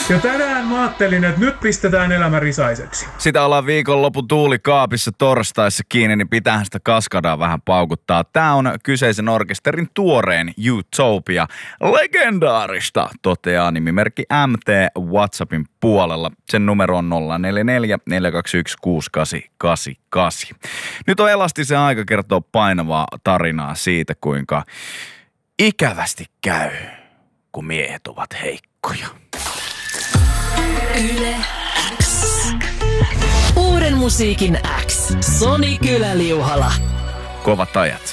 Ja tänään mä ajattelin, että nyt pistetään elämä risaiseksi. Sitä ollaan viikonlopun tuulikaapissa torstaissa kiinni, niin pitäähän sitä kaskadaa vähän paukuttaa. Tää on kyseisen orkesterin tuoreen Utopia. Legendaarista, toteaa nimimerkki MT WhatsAppin puolella. Sen numero on 044 421 6888. Nyt on elastisen aika kertoa painavaa tarinaa siitä, kuinka ikävästi käy, kun miehet ovat heikkoja. Yle X. Uuden musiikin X. Soni Kylä-Liuhala. Kovat ajat.